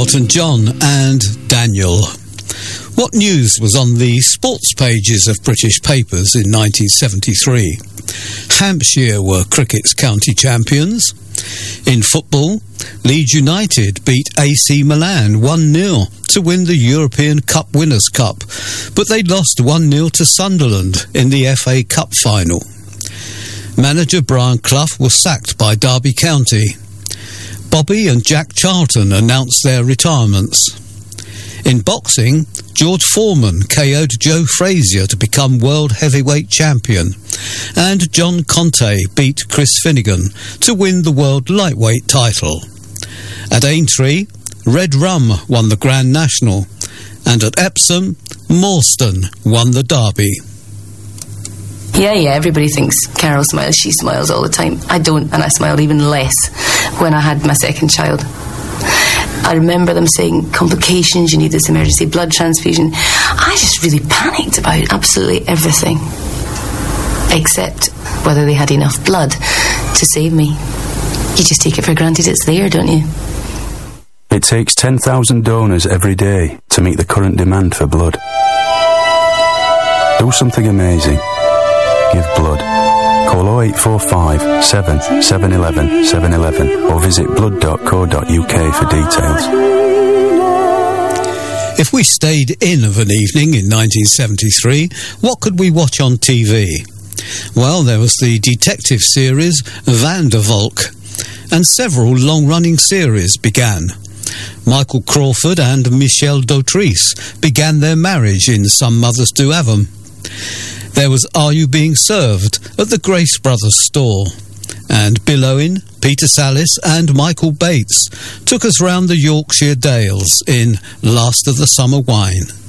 Elton John and Daniel. What news was on the sports pages of British papers in 1973? Hampshire were cricket's county champions. In football, Leeds United beat AC Milan 1-0 to win the European Cup Winners' Cup, but they lost 1-0 to Sunderland in the FA Cup final. Manager Brian Clough was sacked by Derby County. Bobby and Jack Charlton announced their retirements. In boxing, George Foreman KO'd Joe Frazier to become world heavyweight champion, and John Conte beat Chris Finnegan to win the world lightweight title. At Aintree, Red Rum won the Grand National, and at Epsom, Morstan won the Derby. Yeah, everybody thinks Carol smiles. She smiles all the time. I don't, and I smiled even less when I had my second child. I remember them saying, complications, you need this emergency blood transfusion. I just really panicked about absolutely everything, except whether they had enough blood to save me. You just take it for granted it's there, don't you? It takes 10,000 donors every day to meet the current demand for blood. Do something amazing. Give blood. Call 0845 7 711 711 or visit blood.co.uk for details. If we stayed in of an evening in 1973, what could we watch on TV? Well, there was the detective series Van der Valk, and several long-running series began. Michael Crawford and Michelle Dautrice began their marriage in Some Mothers Do Have 'Em. There was Are You Being Served at the Grace Brothers store, and Bill Owen, Peter Sallis and Michael Bates took us round the Yorkshire Dales in Last of the Summer Wine.